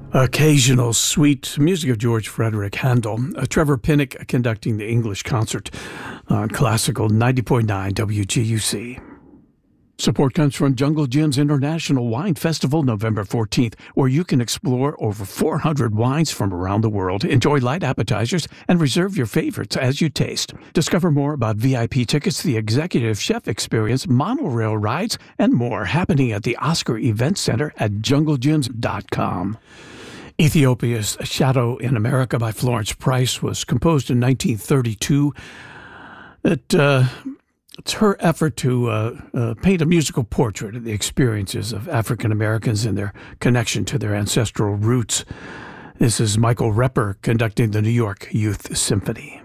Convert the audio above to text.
Occasional sweet music of George Frederick Handel. Trevor Pinnock conducting the English concert on Classical 90.9 WGUC. Support comes from Jungle Jim's International Wine Festival, November 14th, where you can explore over 400 wines from around the world, enjoy light appetizers, and reserve your favorites as you taste. Discover more about VIP tickets, the Executive Chef Experience, monorail rides, and more happening at the Oscar Event Center at junglejims.com. Ethiopia's Shadow in America by Florence Price was composed in 1932. It's her effort to paint a musical portrait of the experiences of African Americans and their connection to their ancestral roots. This is Michael Repper conducting the New York Youth Symphony.